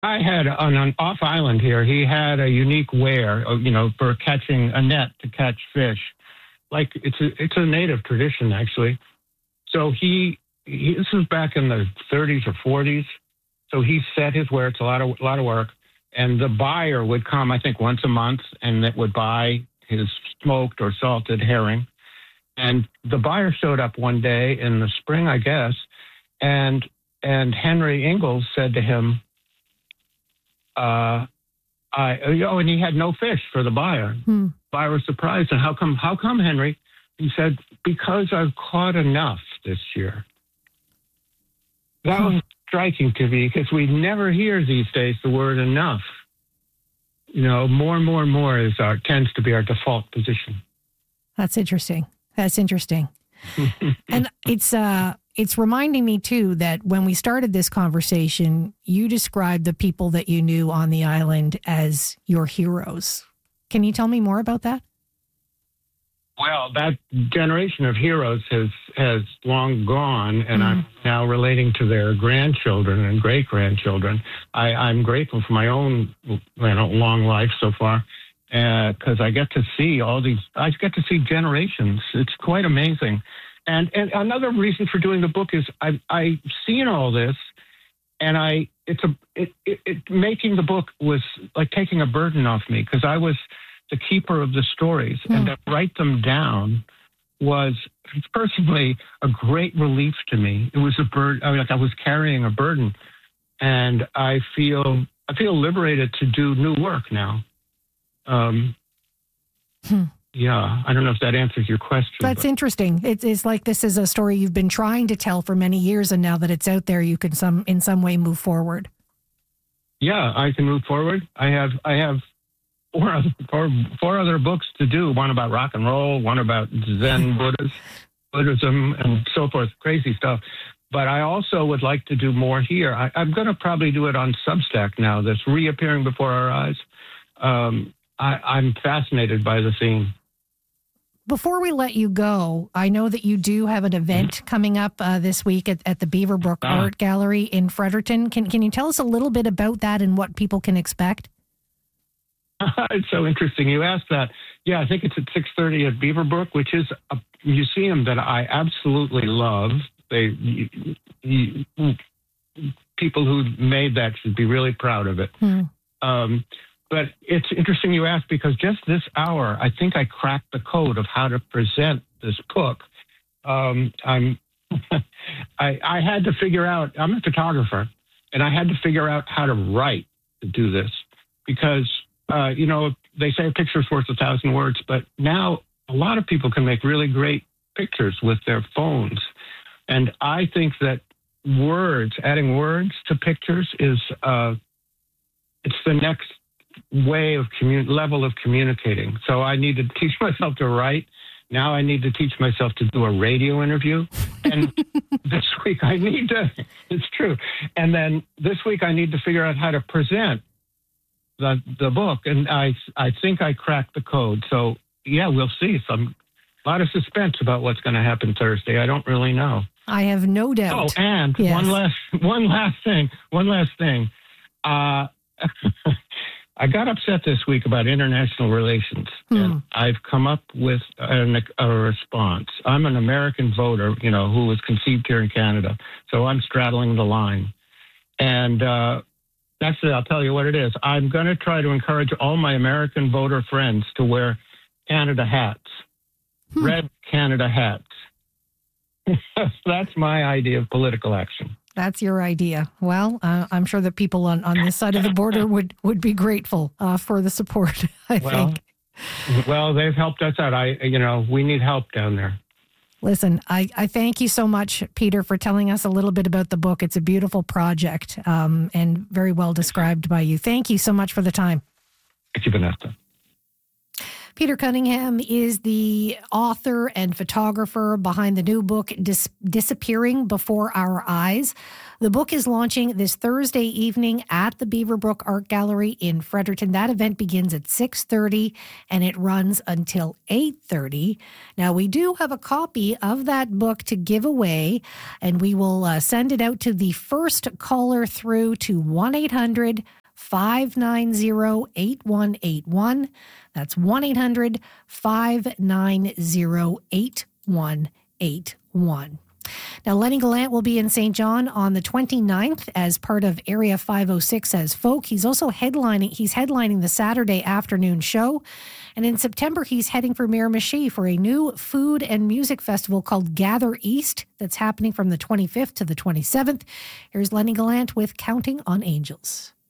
I had on an off island here. He had a unique wear, for catching a net to catch fish. Like it's a native tradition actually. So he this was back in the 30s or 40s. So he set his ware. It's a lot of work, and the buyer would come, I think, once a month, and that would buy his smoked or salted herring. And the buyer showed up one day in the spring, I guess, and Henry Ingalls said to him, and he had no fish for the buyer. Buyer was surprised. And how come, Henry? He said, because I've caught enough this year. That was striking to me because we never hear these days the word enough. More and more and more tends to be our default position. That's interesting. And it's reminding me too that when we started this conversation, you described the people that you knew on the island as your heroes. Can you tell me more about that? Well, that generation of heroes has long gone, and I'm now relating to their grandchildren and great-grandchildren. I'm grateful for my own long life so far, because I get to see I get to see generations. It's quite amazing. And another reason for doing the book is I've seen all this, and making the book was like taking a burden off me, because I was the keeper of the stories, and to write them down was personally a great relief to me. It was a burden. I was carrying a burden, and I feel liberated to do new work now. Yeah, I don't know if that answers your question. That's interesting. It's like this is a story you've been trying to tell for many years, and now that it's out there, you can in some way move forward. Yeah, I can move forward. I have four other books to do. One about rock and roll, one about Zen Buddhism, and so forth. Crazy stuff. But I also would like to do more here. I'm going to probably do it on Substack now. That's reappearing before our eyes. I'm fascinated by the theme. Before we let you go, I know that you do have an event coming up this week at the Beaverbrook Art Gallery in Fredericton. Can you tell us a little bit about that and what people can expect? It's so interesting you asked that. Yeah, I think it's at 6:30 at Beaverbrook, which is a museum that I absolutely love. People who made that should be really proud of it. But it's interesting you asked, because just this hour, I think I cracked the code of how to present this book. I had to figure out, I'm a photographer, and I had to figure out how to write to do this, because they say a picture's worth 1,000 words, but now a lot of people can make really great pictures with their phones. And I think that adding words to pictures is, it's the next way of level of communicating. So I need to teach myself to write. Now I need to teach myself to do a radio interview. And this week it's true. And then this week I need to figure out how to present the book, and I think I cracked the code. So yeah, we'll see. A lot of suspense about what's going to happen Thursday. I don't really know. I have no doubt. Oh, and yes. one last thing. I got upset this week about international relations, and I've come up with a response. I'm an American voter, who was conceived here in Canada, so I'm straddling the line, and actually, I'll tell you what it is. I'm going to try to encourage all my American voter friends to wear Canada hats, red Canada hats. That's my idea of political action. That's your idea. Well, I'm sure that people on this side of the border would be grateful for the support, I think. Well, they've helped us out. We need help down there. Listen, I thank you so much, Peter, for telling us a little bit about the book. It's a beautiful project and very well described by you. Thank you so much for the time. Thank you, Vanessa. Peter Cunningham is the author and photographer behind the new book, Disappearing Before Our Eyes. The book is launching this Thursday evening at the Beaverbrook Art Gallery in Fredericton. That event begins at 6:30 and it runs until 8:30. Now, we do have a copy of that book to give away, and we will send it out to the first caller through to 1-800-590-8181. That's 1-800-590-8181. Now, Lenny Gallant will be in St. John on the 29th as part of Area 506 as Folk. He's also headlining the Saturday afternoon show. And in September, he's heading for Miramichi for a new food and music festival called Gather East that's happening from the 25th to the 27th. Here's Lenny Gallant with Counting on Angels.